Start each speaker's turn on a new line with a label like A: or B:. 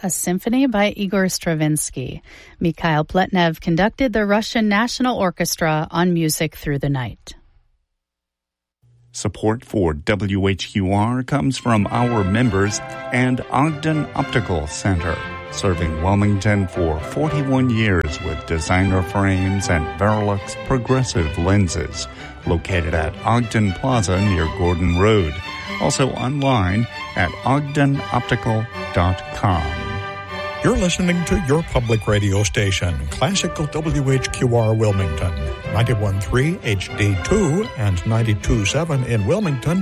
A: a symphony by Igor Stravinsky. Mikhail Pletnev conducted the Russian National Orchestra on Music Through the Night.
B: Support for WHQR comes from our members and Ogden Optical Center, serving Wilmington for 41 years with designer frames and Verilux progressive lenses. Located at Ogden Plaza near Gordon Road. Also online at ogdenoptical.com.
C: You're listening to your public radio station, Classical WHQR Wilmington, 91.3 HD2 and 92.7 in Wilmington,